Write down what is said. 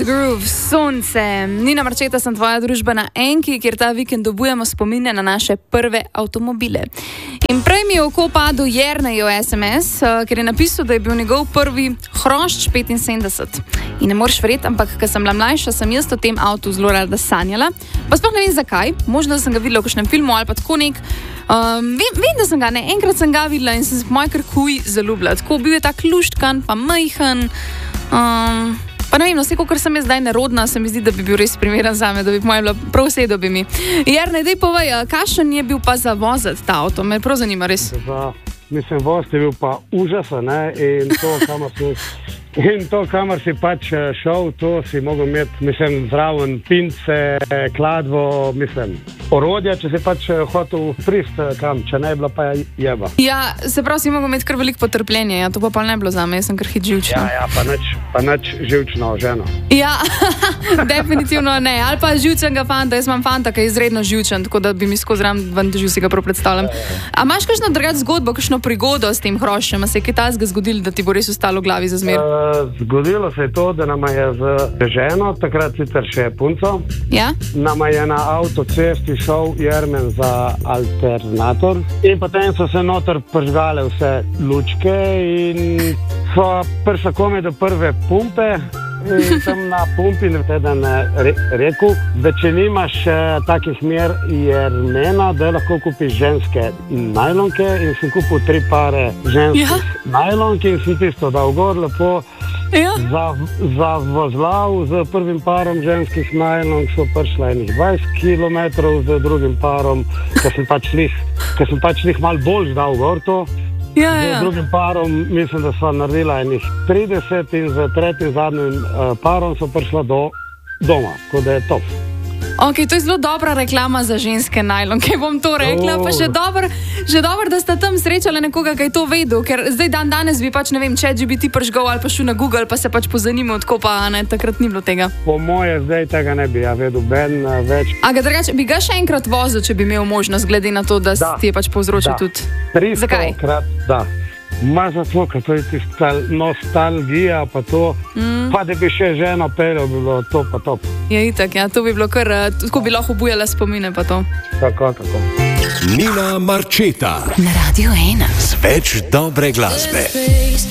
Groove, sonce. Nina Marčeta, sem tvoja družba na Enki, kjer ta vikend obujamo spomine na naše prve avtomobile. In prej mi je v oko padel Jernejev SMS, ker je napisal, da je bil njegov prvi hrošč 75. In ne moreš verjeti, ampak ko sem bila mlajša, sem jaz o tem avtu zelo rada sanjala. Pa sploh ne vem zakaj, možno da sem ga videla v kakšnem filmu ali pa tako nek. Vem, da sem ga, ne, enkrat sem ga videla in sem se po moj kar huj zaljubila. Tako bil je tak luštkan, pa majhen. Pa ne vem, vse, kakor sem jaz zdaj nerodna, se mi zdi, da bi bil res primeren zame, da bi po mojem bila prav sedel bi mi. Jernej, daj povej, kakšen je bil pa za voziti ta avto? Me prav zanima res. Mislim, voz je bil pa užasen, ne, in to, kamor si pač šel, to si mogel imeti, mislim, zraven pince, kladvo, mislim, orodja, če si pač hotel prist kam, če ne je bila pa jeba. Ja, se pravi, si mogel imeti kar veliko potrpljenja, ja, to pa ne bilo zame, jaz sem kar hit živčna. Ja, pa nič živčno ženo. Ja, definitivno ne, ali pa živčnega fanta, jaz imam fanta, ki je izredno živčen, tako da bi mi skozi ram težil si ga prav predstavljam. A imaš kakšno drugačno zgodbo, kakšno prigodo s tem hroščem, a se je kaj takega zgodilo, da ti bo res ostalo v glavi za zmer? Zgodilo se je to, da nama je z ženo, takrat sicer še punco, ja? Nama je na avtocesti šel Jermen za alternator in potem so se noter pržgale vse lučke in so prišla komaj do prve pumpe in sem na pumpi teden rekel, da če nimaš takih mer Jermena, da lahko kupiš ženske najlonke in sem kupil 3 pare ženskih najlonke in sem tisto dal gor lepo. Ja. Za vozlav z prvim parom ženskih najlonk so prišla enih 20 km, z drugim parom, ker sem pač njih malo bolj dal gor to. Ja. Z drugim parom mislim, da so naredila enih 30 in z tretjim zadnjim parom so prišla do doma, tako da je top. Ok, to je zelo dobra reklama za ženske najlonke, bom to rekla, pa že dobro, da sta tam srečala nekoga, ki je to vedel, ker zdaj danes bi pač, ne vem, ChatGPT prižgal ali pa šel na Google, pa se pač pozanimal, tako pa ne, takrat ni bilo tega. Po moje zdaj tega ne bi, ja vedel, ben več. A ga drugače, bi ga še enkrat vozil, če bi imel možnost, glede na to, da ti je pač povzročil tudi. 300 krat, da. Ma zato, ker to je tista nostalgija, pa to, pa da bi še ženo peljal, bi bilo to pa top. Ja, itak, ja, to bi bilo kar, tako bi lahko obujala spomine pa to. Tako. Nina Marčeta na Radio 1 z več dobre glasbe.